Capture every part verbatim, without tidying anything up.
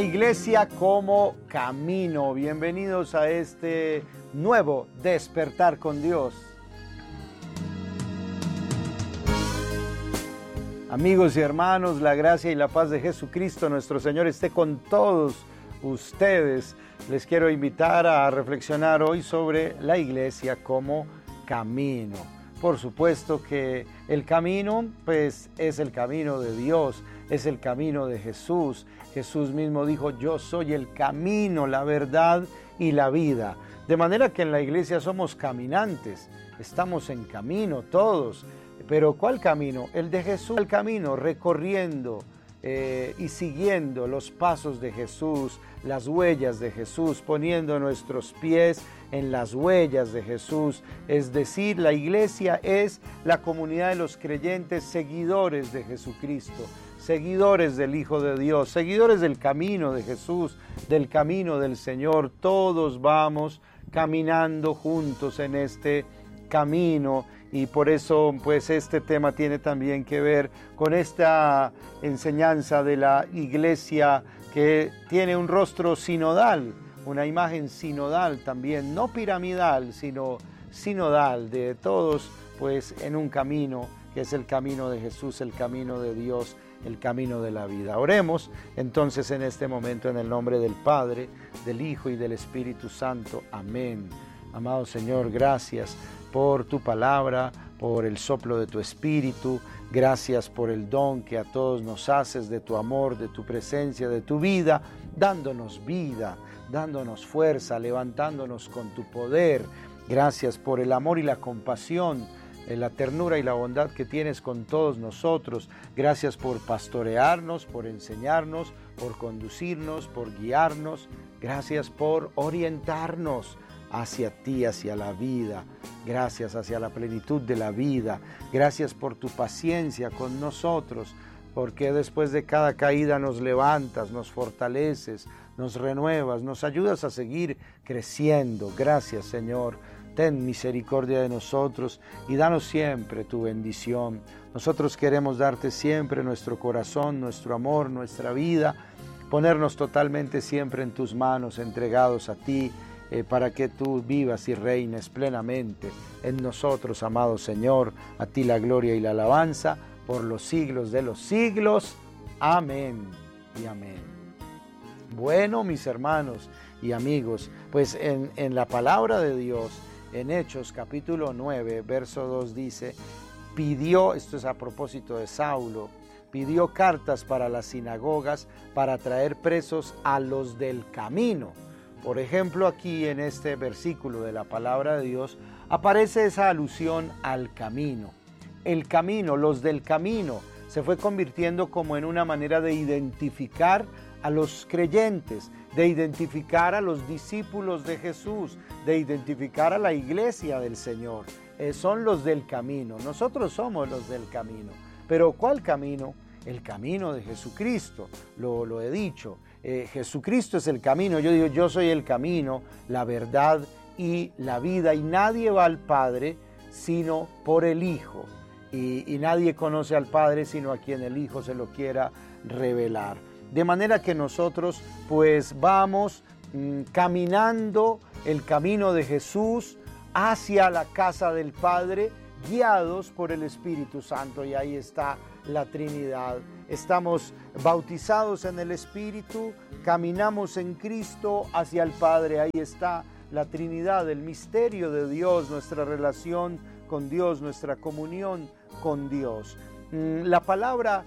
Iglesia como camino. Bienvenidos a este nuevo despertar con Dios. Amigos y hermanos, la gracia y la paz de Jesucristo nuestro Señor esté con todos ustedes. Les quiero invitar a reflexionar hoy sobre la iglesia como camino. Por supuesto que el camino, pues, es el camino de Dios, es el camino de Jesús. Jesús mismo dijo: yo soy el camino, la verdad y la vida. De manera que en la iglesia somos caminantes, estamos en camino todos. Pero ¿cuál camino? El de Jesús, el camino recorriendo eh, y siguiendo los pasos de Jesús, las huellas de Jesús, poniendo nuestros pies en las huellas de Jesús. Es decir, la iglesia es la comunidad de los creyentes, seguidores de Jesucristo, seguidores del Hijo de Dios, seguidores del camino de Jesús, del camino del Señor. Todos vamos caminando juntos en este camino, y por eso pues este tema tiene también que ver con esta enseñanza de la iglesia que tiene un rostro sinodal, una imagen sinodal también, no piramidal, sino sinodal, de todos pues en un camino que es el camino de Jesús, el camino de Dios, el camino de la vida. Oremos entonces en este momento en el nombre del Padre, del Hijo y del Espíritu Santo. Amén. Amado Señor, gracias por tu palabra, por el soplo de tu Espíritu. Gracias por el don que a todos nos haces de tu amor, de tu presencia, de tu vida, dándonos vida, dándonos fuerza, levantándonos con tu poder. Gracias por el amor y la compasión, la ternura y la bondad que tienes con todos nosotros. Gracias por pastorearnos, por enseñarnos, por conducirnos, por guiarnos. Gracias por orientarnos hacia ti, hacia la vida. Gracias hacia la plenitud de la vida. Gracias por tu paciencia con nosotros, porque después de cada caída nos levantas, nos fortaleces, nos renuevas, nos ayudas a seguir creciendo. Gracias, Señor. Ten misericordia de nosotros y danos siempre tu bendición. Nosotros queremos darte siempre nuestro corazón, nuestro amor, nuestra vida, ponernos totalmente siempre en tus manos, entregados a ti, eh, para que tú vivas y reines plenamente en nosotros, amado Señor. A ti la gloria y la alabanza por los siglos de los siglos. Amén y amén. Bueno, mis hermanos y amigos, pues en, en la palabra de Dios, en Hechos capítulo nueve, verso dos dice, pidió, esto es a propósito de Saulo, pidió cartas para las sinagogas para traer presos a los del camino. Por ejemplo, aquí en este versículo de la palabra de Dios aparece esa alusión al camino. El camino, los del camino, se fue convirtiendo como en una manera de identificar a los creyentes, de identificar a los discípulos de Jesús, de identificar a la iglesia del Señor. Eh, son los del camino, nosotros somos los del camino. Pero ¿cuál camino? El camino de Jesucristo, lo, lo he dicho. Eh, Jesucristo es el camino. Yo digo, yo soy el camino, la verdad y la vida, y nadie va al Padre sino por el Hijo. Y, y nadie conoce al Padre sino a quien el Hijo se lo quiera revelar. De manera que nosotros pues vamos mmm, caminando el camino de Jesús hacia la casa del Padre, guiados por el Espíritu Santo, y ahí está la Trinidad. Estamos bautizados en el Espíritu, caminamos en Cristo hacia el Padre, ahí está la Trinidad, el misterio de Dios, nuestra relación con Dios, nuestra comunión con Dios. La palabra,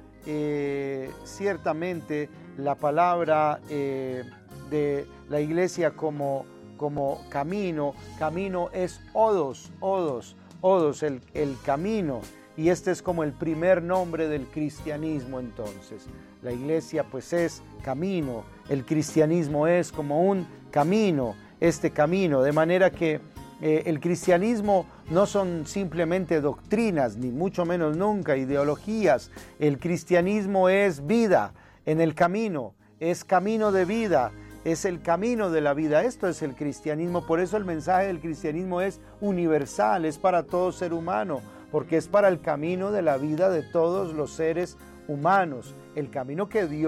eh, ciertamente, la palabra eh, de la iglesia como, como camino, camino es odos, odos, odos, el, el camino. Y este es como el primer nombre del cristianismo entonces. La iglesia pues es camino, el cristianismo es como un camino, este camino, de manera que eh, el cristianismo no son simplemente doctrinas, ni mucho menos nunca ideologías. El cristianismo es vida en el camino, es camino de vida, es el camino de la vida. Esto es el cristianismo, por eso el mensaje del cristianismo es universal, es para todo ser humano, porque es para el camino de la vida de todos los seres humanos, el camino que Dios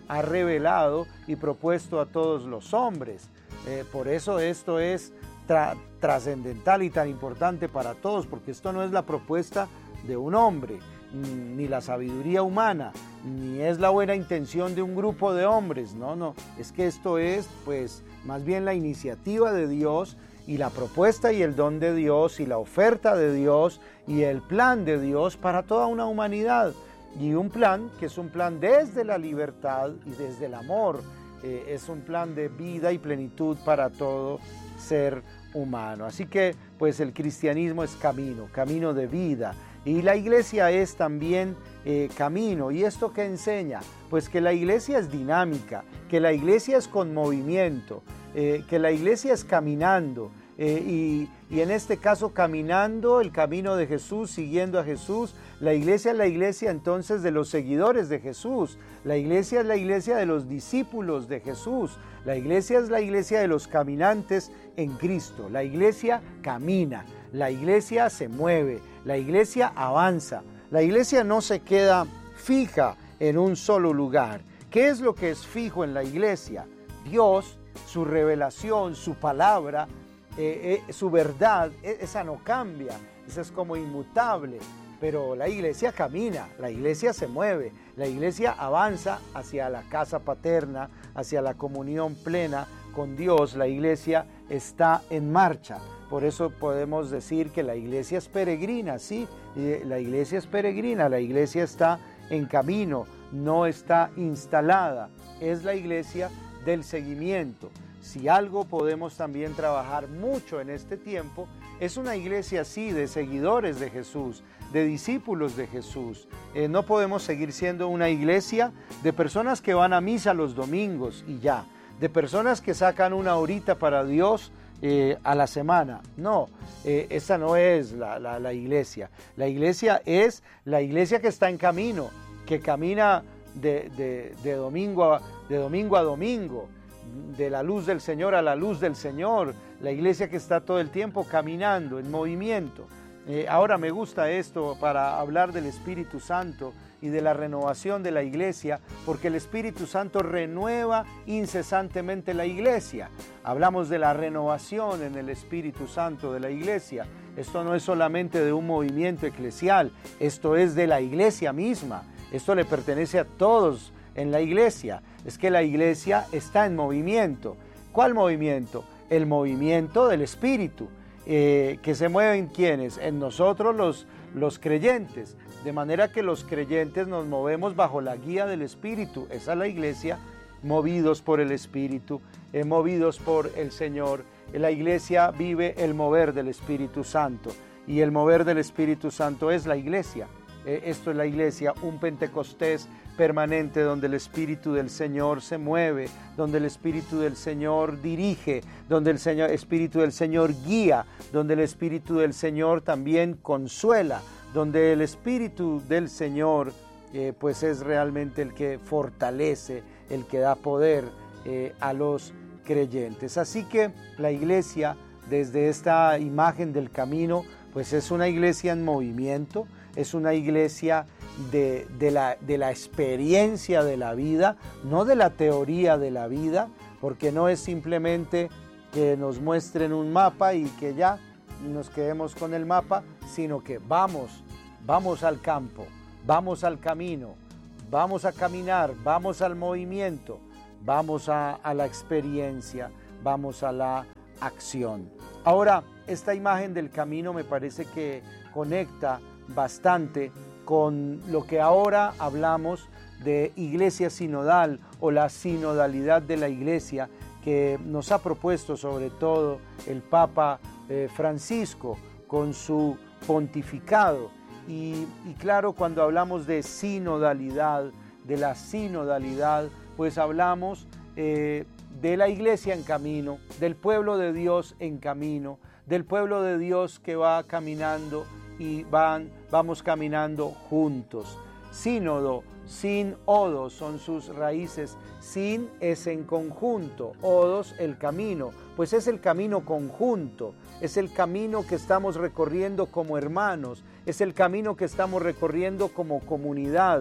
ha revelado y propuesto a todos los hombres. Eh, por eso esto es tra- trascendental y tan importante para todos, porque esto no es la propuesta de un hombre, ni la sabiduría humana, ni es la buena intención de un grupo de hombres, no, no, es que esto es pues más bien la iniciativa de Dios y la propuesta y el don de Dios y la oferta de Dios y el plan de Dios para toda una humanidad, y un plan que es un plan desde la libertad y desde el amor, eh, es un plan de vida y plenitud para todo ser humano. Así que pues el cristianismo es camino, camino de vida, y la iglesia es también eh, camino. ¿Y esto qué enseña? Pues que la iglesia es dinámica, que la iglesia es con movimiento, eh, que la iglesia es caminando, eh, y, y en este caso caminando el camino de Jesús, siguiendo a Jesús. La iglesia es la iglesia entonces de los seguidores de Jesús, la iglesia es la iglesia de los discípulos de Jesús, la iglesia es la iglesia de los caminantes en Cristo. La iglesia camina, la iglesia se mueve, la iglesia avanza, la iglesia no se queda fija en un solo lugar. ¿Qué es lo que es fijo en la iglesia? Dios, su revelación, su palabra, eh, eh, su verdad, esa no cambia, esa es como inmutable. Pero la iglesia camina, la iglesia se mueve, la iglesia avanza hacia la casa paterna, hacia la comunión plena con Dios. La iglesia está en marcha. Por eso podemos decir que la iglesia es peregrina, sí, la iglesia es peregrina, la iglesia está en camino, no está instalada. Es la iglesia del seguimiento. Si algo podemos también trabajar mucho en este tiempo, es una iglesia así, de seguidores de Jesús, de discípulos de Jesús. Eh, no podemos seguir siendo una iglesia de personas que van a misa los domingos y ya, de personas que sacan una horita para Dios eh, a la semana. No, eh, esa no es la, la, la iglesia. La iglesia es la iglesia que está en camino, que camina de, de, de, domingo a, de domingo a domingo, de la luz del Señor a la luz del Señor, la iglesia que está todo el tiempo caminando, en movimiento. Eh, ahora me gusta esto para hablar del Espíritu Santo y de la renovación de la iglesia, porque el Espíritu Santo renueva incesantemente la iglesia. Hablamos de la renovación en el Espíritu Santo de la iglesia. Esto no es solamente de un movimiento eclesial, esto es de la iglesia misma. Esto le pertenece a todos en la iglesia. Es que la iglesia está en movimiento. ¿Cuál movimiento? El movimiento del Espíritu. Eh, que se mueven ¿quiénes? En nosotros los, los creyentes, de manera que los creyentes nos movemos bajo la guía del Espíritu. Esa es la iglesia, movidos por el Espíritu, eh, movidos por el Señor. La iglesia vive el mover del Espíritu Santo, y el mover del Espíritu Santo es la iglesia. Eh, esto es la iglesia, un Pentecostés permanente donde el Espíritu del Señor se mueve, donde el Espíritu del Señor dirige, donde el Señor, Espíritu del Señor guía, donde el Espíritu del Señor también consuela, donde el Espíritu del Señor eh, pues es realmente el que fortalece, el que da poder eh, a los creyentes. Así que la iglesia, desde esta imagen del camino, pues es una iglesia en movimiento, es una iglesia de, de, la, de la experiencia de la vida, no de la teoría de la vida, porque no es simplemente que nos muestren un mapa y que ya nos quedemos con el mapa, sino que vamos, vamos al campo, vamos al camino, vamos a caminar, vamos al movimiento, vamos a, a la experiencia, vamos a la acción. Ahora, esta imagen del camino me parece que conecta bastante con lo que ahora hablamos de iglesia sinodal o la sinodalidad de la iglesia que nos ha propuesto sobre todo el Papa eh, Francisco con su pontificado. Y, y claro, cuando hablamos de sinodalidad, de la sinodalidad, pues hablamos eh, de la iglesia en camino, del pueblo de Dios en camino, del pueblo de Dios que va caminando y van, vamos caminando juntos. Sínodo, sin odos son sus raíces. Sin es en conjunto, odos el camino, pues es el camino conjunto, es el camino que estamos recorriendo como hermanos, es el camino que estamos recorriendo como comunidad.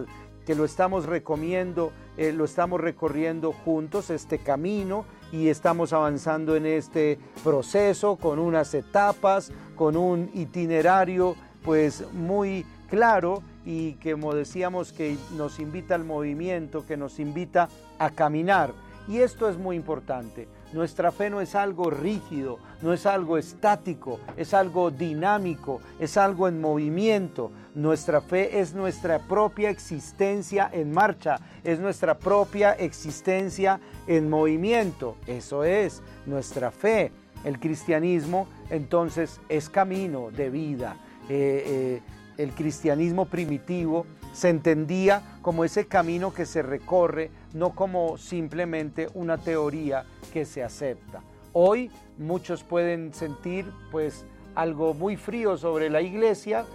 que lo estamos recomiendo, eh, lo estamos recorriendo juntos, este camino, y estamos avanzando en este proceso con unas etapas, con un itinerario pues muy claro, y que, como decíamos, que nos invita al movimiento, que nos invita a caminar. Y esto es muy importante. Nuestra fe no es algo rígido, no es algo estático, es algo dinámico, es algo en movimiento. Nuestra fe es nuestra propia existencia en marcha, es nuestra propia existencia en movimiento. Eso es nuestra fe. El cristianismo, entonces, es camino de vida. Eh, eh, el cristianismo primitivo se entendía como ese camino que se recorre, no como simplemente una teoría que se acepta. Hoy muchos pueden sentir pues algo muy frío sobre la iglesia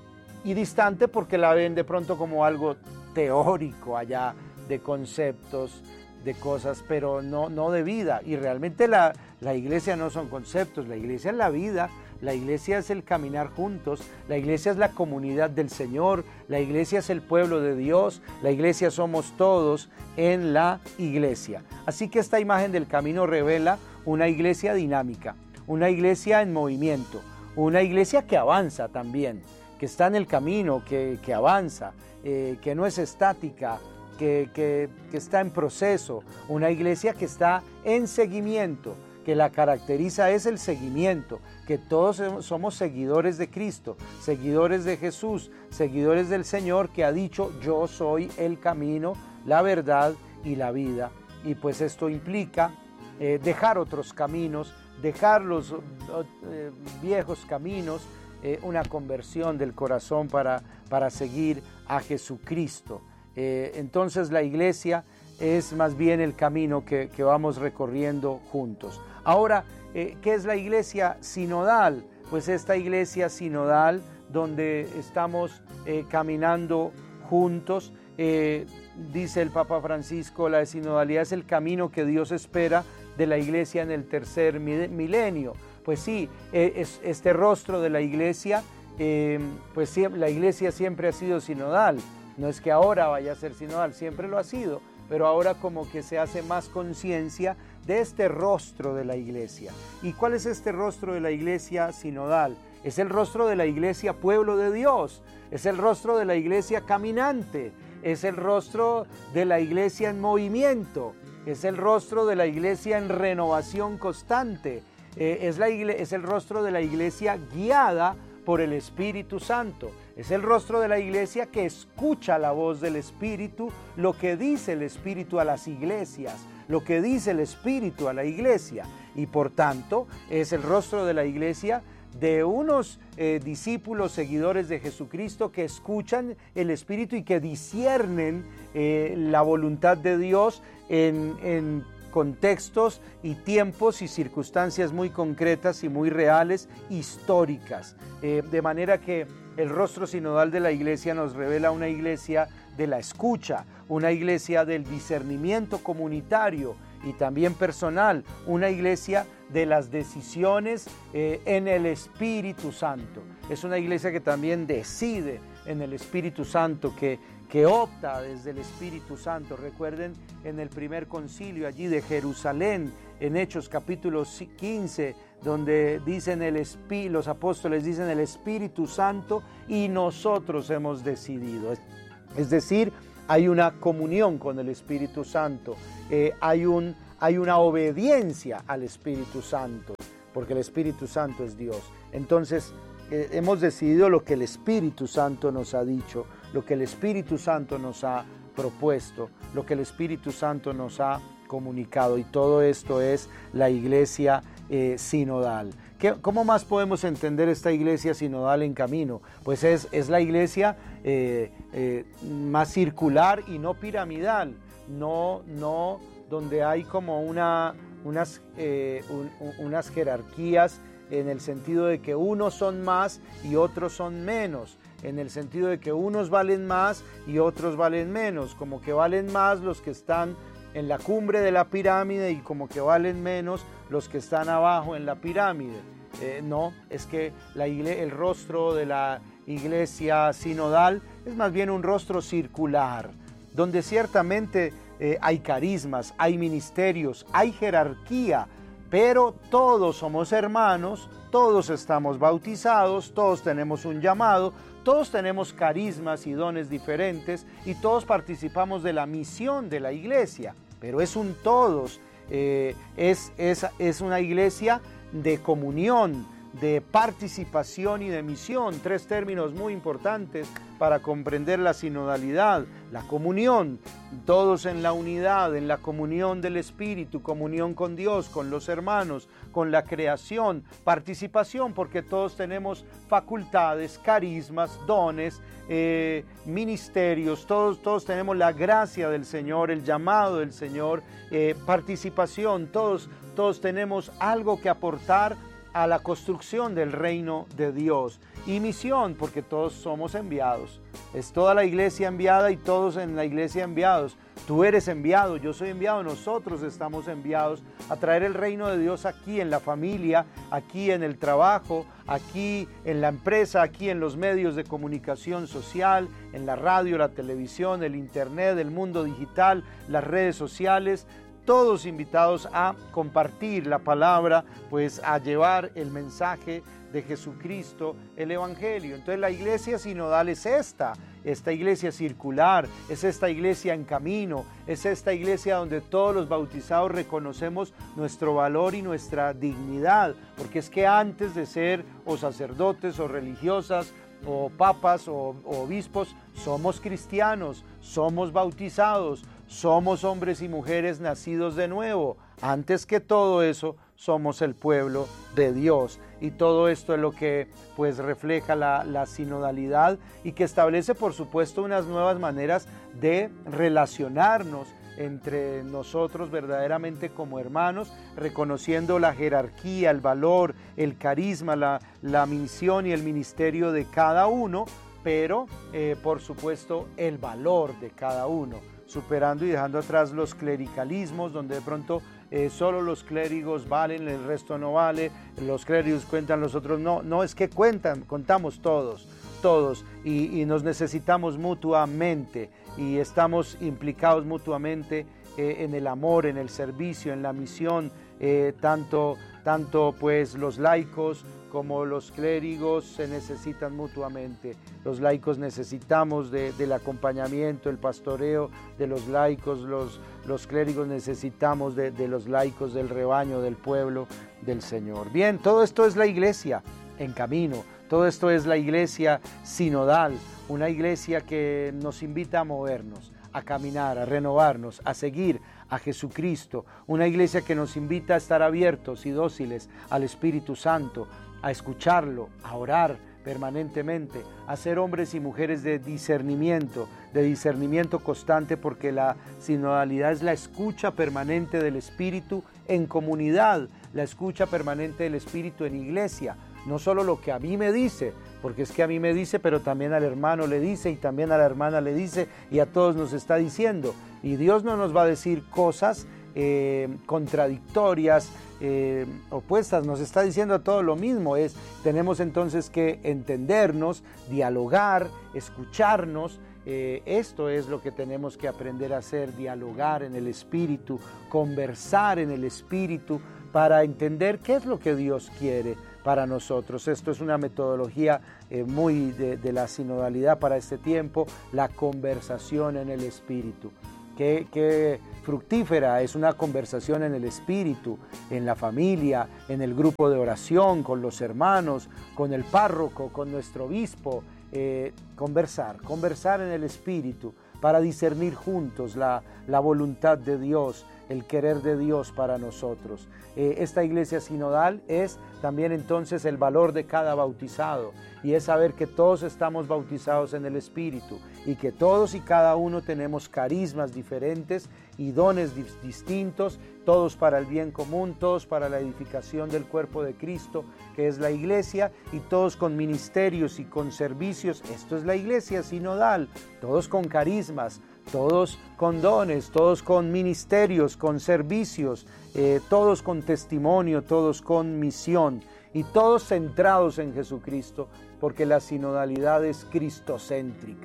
y distante, porque la ven de pronto como algo teórico allá, de conceptos, de cosas, pero no, no de vida. Y realmente la, la iglesia no son conceptos, la iglesia es la vida. La iglesia es el caminar juntos, la iglesia es la comunidad del Señor, la iglesia es el pueblo de Dios, la iglesia somos todos en la iglesia. Así que esta imagen del camino revela una iglesia dinámica, una iglesia en movimiento, una iglesia que avanza también, que está en el camino, que, que avanza, eh, que no es estática, que, que, que está en proceso, una iglesia que está en seguimiento, que la caracteriza es el seguimiento, que todos somos seguidores de Cristo, seguidores de Jesús, seguidores del Señor, que ha dicho: yo soy el camino, la verdad y la vida. Y pues esto implica eh, dejar otros caminos, dejar los eh, viejos caminos, eh, una conversión del corazón para, para seguir a Jesucristo. Eh, entonces la iglesia es más bien el camino que, que vamos recorriendo juntos. Ahora, eh, ¿qué es la iglesia sinodal? Pues esta iglesia sinodal donde estamos eh, caminando juntos, eh, dice el Papa Francisco, la sinodalidad es el camino que Dios espera de la iglesia en el tercer milenio. Pues sí, eh, es, este rostro de la iglesia, eh, pues siempre, la iglesia siempre ha sido sinodal, no es que ahora vaya a ser sinodal, siempre lo ha sido, pero ahora como que se hace más conciencia de este rostro de la iglesia. ¿Y cuál es este rostro de la iglesia sinodal? Es el rostro de la iglesia pueblo de Dios, es el rostro de la iglesia caminante, es el rostro de la iglesia en movimiento, es el rostro de la iglesia en renovación constante, eh, es, la igle- es el rostro de la iglesia guiada por el Espíritu Santo. Es el rostro de la iglesia que escucha la voz del Espíritu, lo que dice el Espíritu a las iglesias, lo que dice el Espíritu a la iglesia. Y por tanto, es el rostro de la iglesia de unos eh, discípulos, seguidores de Jesucristo, que escuchan el Espíritu y que disciernen eh, la voluntad de Dios en, en contextos y tiempos y circunstancias muy concretas y muy reales, históricas. Eh, de manera que el rostro sinodal de la iglesia nos revela una iglesia de la escucha, una iglesia del discernimiento comunitario y también personal, una iglesia de las decisiones eh, en el Espíritu Santo. Es una iglesia que también decide en el Espíritu Santo, que, que opta desde el Espíritu Santo. Recuerden en el primer concilio allí de Jerusalén, en Hechos capítulo quince, donde dicen el Espí- los apóstoles dicen el Espíritu Santo y nosotros hemos decidido. Es decir, hay una comunión con el Espíritu Santo, eh, hay, un, hay una obediencia al Espíritu Santo, porque el Espíritu Santo es Dios. Entonces, eh, hemos decidido lo que el Espíritu Santo nos ha dicho, lo que el Espíritu Santo nos ha propuesto, lo que el Espíritu Santo nos ha comunicado, y todo esto es la iglesia eh, sinodal. ¿Qué, ¿Cómo más podemos entender esta iglesia sinodal en camino? Pues es, es la iglesia eh, eh, más circular y no piramidal, no, no donde hay como una, unas, eh, un, unas jerarquías en el sentido de que unos son más y otros son menos, en el sentido de que unos valen más y otros valen menos, como que valen más los que están en la cumbre de la pirámide y como que valen menos los que están abajo en la pirámide. Eh, no, es que la igle- el rostro de la iglesia sinodal es más bien un rostro circular, donde ciertamente eh, hay carismas, hay ministerios, hay jerarquía, pero todos somos hermanos, todos estamos bautizados, todos tenemos un llamado, todos tenemos carismas y dones diferentes y todos participamos de la misión de la iglesia, pero es un todos, eh, es, es, es una iglesia de comunión, de participación y de misión, tres términos muy importantes para comprender la sinodalidad: la comunión, todos en la unidad, en la comunión del Espíritu, comunión con Dios, con los hermanos, con la creación; participación, porque todos tenemos facultades, carismas, dones, eh, ministerios, todos, todos tenemos la gracia del Señor, el llamado del Señor; eh, participación, todos, todos tenemos algo que aportar a la construcción del reino de Dios; y misión, porque todos somos enviados. Es toda la iglesia enviada y todos en la iglesia enviados. Tú eres enviado, yo soy enviado, nosotros estamos enviados a traer el reino de Dios aquí en la familia, aquí en el trabajo, aquí en la empresa, aquí en los medios de comunicación social, en la radio, la televisión, el internet, el mundo digital, las redes sociales. Todos invitados a compartir la palabra, pues a llevar el mensaje de Jesucristo, el Evangelio. Entonces la iglesia sinodal es esta, esta iglesia circular, es esta iglesia en camino, es esta iglesia donde todos los bautizados reconocemos nuestro valor y nuestra dignidad, porque es que antes de ser o sacerdotes o religiosas, o papas o, o obispos, somos cristianos, somos bautizados, somos hombres y mujeres nacidos de nuevo. Antes que todo eso, somos el pueblo de Dios. Y todo esto es lo que pues refleja la, la sinodalidad, y que establece, por supuesto, unas nuevas maneras de relacionarnos entre nosotros verdaderamente como hermanos, reconociendo la jerarquía, el valor, el carisma, la, la misión y el ministerio de cada uno, pero eh, por supuesto el valor de cada uno, superando y dejando atrás los clericalismos, donde de pronto eh, solo los clérigos valen, el resto no vale, los clérigos cuentan, los otros no. No, es que cuentan, contamos todos, todos, y, y nos necesitamos mutuamente, y estamos implicados mutuamente eh, en el amor, en el servicio, en la misión, eh, tanto, tanto pues los laicos como los clérigos se necesitan mutuamente. Los laicos necesitamos de, del acompañamiento, el pastoreo de los laicos, los, los clérigos necesitamos de, de los laicos, del rebaño, del pueblo del Señor. Bien, todo esto es la iglesia en camino, todo esto es la iglesia sinodal, una iglesia que nos invita a movernos, a caminar, a renovarnos, a seguir a Jesucristo, una iglesia que nos invita a estar abiertos y dóciles al Espíritu Santo, a escucharlo, a orar permanentemente, a ser hombres y mujeres de discernimiento, de discernimiento constante, porque la sinodalidad es la escucha permanente del Espíritu en comunidad, la escucha permanente del Espíritu en iglesia, no solo lo que a mí me dice, porque es que a mí me dice, pero también al hermano le dice, y también a la hermana le dice, y a todos nos está diciendo, y Dios no nos va a decir cosas eh, contradictorias, eh, opuestas, nos está diciendo a todos lo mismo. Es, tenemos entonces que entendernos, dialogar, escucharnos. Eh, esto es lo que tenemos que aprender a hacer, dialogar en el Espíritu, conversar en el Espíritu, para entender qué es lo que Dios quiere para nosotros. Esto es una metodología eh, muy de, de la sinodalidad para este tiempo, la conversación en el Espíritu. Qué, qué fructífera es una conversación en el Espíritu, en la familia, en el grupo de oración, con los hermanos, con el párroco, con nuestro obispo. Eh, conversar, conversar en el Espíritu para discernir juntos la, la voluntad de Dios, el querer de Dios para nosotros. Eh, esta iglesia sinodal es también entonces el valor de cada bautizado, y es saber que todos estamos bautizados en el Espíritu y que todos y cada uno tenemos carismas diferentes y dones di- distintos, todos para el bien común, todos para la edificación del cuerpo de Cristo, que es la iglesia, y todos con ministerios y con servicios. Esto es la iglesia sinodal, todos con carismas, todos con dones, todos con ministerios, con servicios, eh, todos con testimonio, todos con misión, y todos centrados en Jesucristo, porque la sinodalidad es cristocéntrica.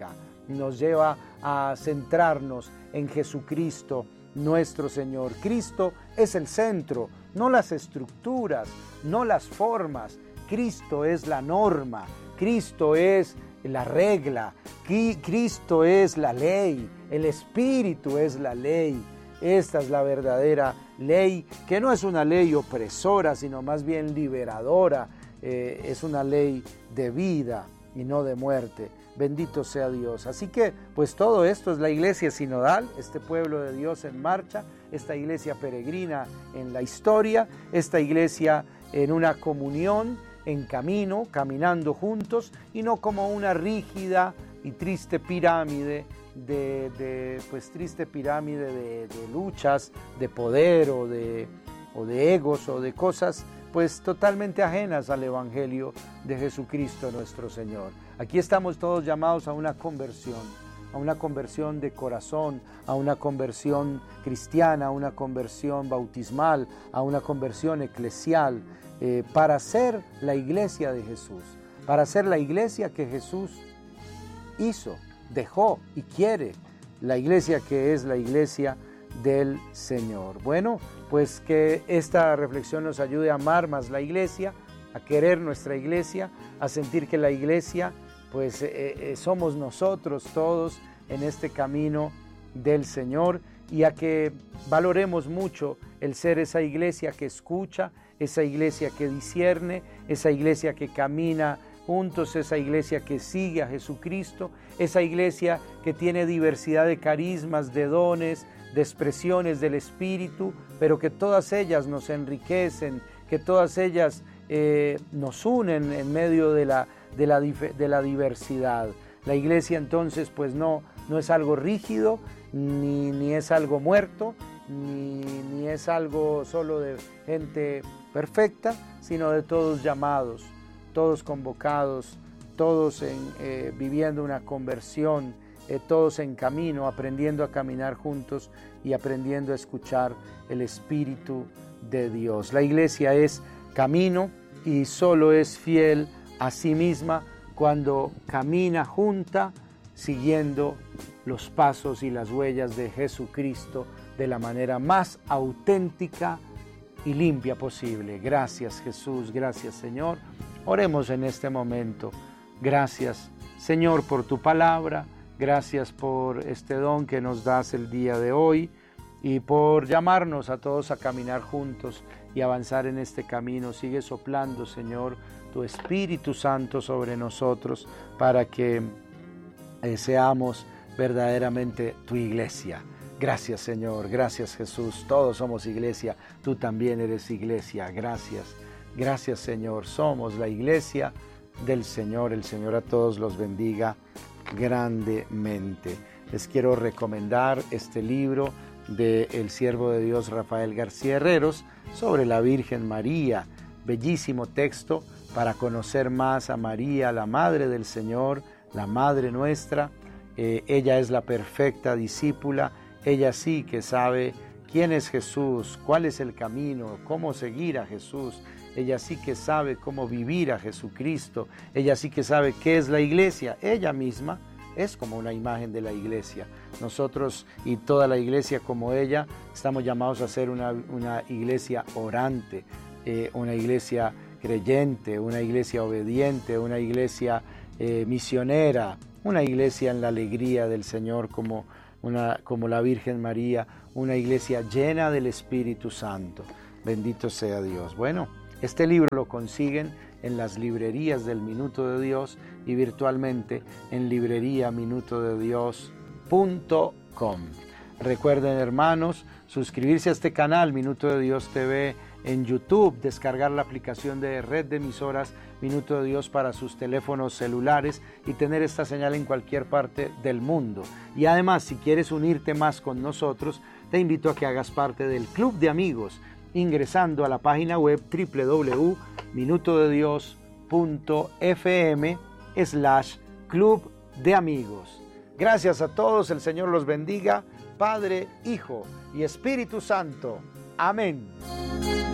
nos lleva a centrarnos en Jesucristo, nuestro Señor. Cristo es el centro, no las estructuras, no las formas. Cristo es la norma, Cristo es la regla, Cristo es la ley, el Espíritu es la ley. Esta es la verdadera ley, que no es una ley opresora, sino más bien liberadora. Eh, es una ley de vida y no de muerte. Bendito sea Dios. Así que, pues todo esto es la iglesia sinodal, este pueblo de Dios en marcha, esta iglesia peregrina en la historia, esta iglesia en una comunión, en camino, caminando juntos, y no como una rígida y triste pirámide de, de pues triste pirámide de, de luchas, de poder o de, o de egos o de cosas pues totalmente ajenas al Evangelio de Jesucristo nuestro Señor. Aquí estamos todos llamados a una conversión, a una conversión de corazón, a una conversión cristiana, a una conversión bautismal, a una conversión eclesial, eh, para ser la iglesia de Jesús, para ser la iglesia que Jesús hizo, dejó y quiere, la iglesia que es la iglesia del Señor. Bueno, pues que esta reflexión nos ayude a amar más la iglesia, a querer nuestra iglesia, a sentir que la iglesia pues eh, eh, somos nosotros todos en este camino del Señor, y a que valoremos mucho el ser esa iglesia que escucha, esa iglesia que discierne, esa iglesia que camina juntos, esa iglesia que sigue a Jesucristo, esa iglesia que tiene diversidad de carismas, de dones, de expresiones del Espíritu, pero que todas ellas nos enriquecen, que todas ellas eh, nos unen en medio de la, de, la, de la diversidad. La iglesia entonces pues no, no es algo rígido, ni, ni es algo muerto, ni, ni es algo solo de gente perfecta, sino de todos llamados, todos convocados, todos en, eh, viviendo una conversión, eh, todos en camino, aprendiendo a caminar juntos y aprendiendo a escuchar el Espíritu de Dios. La iglesia es camino y solo es fiel a sí misma cuando camina junta, siguiendo los pasos y las huellas de Jesucristo de la manera más auténtica y limpia posible. Gracias Jesús, gracias Señor. Oremos en este momento. Gracias Señor por tu palabra, gracias por este don que nos das el día de hoy y por llamarnos a todos a caminar juntos y avanzar en este camino. Sigue soplando, Señor, tu Espíritu Santo sobre nosotros para que eh, seamos verdaderamente tu iglesia. Gracias, Señor. Gracias, Jesús. Todos somos iglesia. Tú también eres iglesia. Gracias. Gracias, Señor. Somos la iglesia del Señor. El Señor a todos los bendiga grandemente. Les quiero recomendar este libro del siervo de Dios Rafael García Herreros sobre la Virgen María. Bellísimo texto para conocer más a María, la Madre del Señor, la Madre nuestra. Eh, ella es la perfecta discípula. Ella sí que sabe quién es Jesús, cuál es el camino, cómo seguir a Jesús. Ella sí que sabe cómo vivir a Jesucristo. Ella sí que sabe qué es la iglesia. Ella misma es como una imagen de la iglesia. Nosotros y toda la iglesia como ella estamos llamados a ser una, una iglesia orante, eh, una iglesia creyente, una iglesia obediente, una iglesia eh, misionera, una iglesia en la alegría del Señor como, una, como la Virgen María, una iglesia llena del Espíritu Santo. Bendito sea Dios. Bueno, este libro lo consiguen en las librerías del Minuto de Dios y virtualmente en librería minuto de dios punto com. Recuerden, hermanos, suscribirse a este canal Minuto de Dios T V en YouTube, descargar la aplicación de red de emisoras Minuto de Dios para sus teléfonos celulares y tener esta señal en cualquier parte del mundo. Y además, si quieres unirte más con nosotros, te invito a que hagas parte del Club de Amigos, ingresando a la página web doble u doble u doble u punto minuto de dios punto f m slash club de amigos. Gracias a todos, el Señor los bendiga, Padre, Hijo y Espíritu Santo. Amén.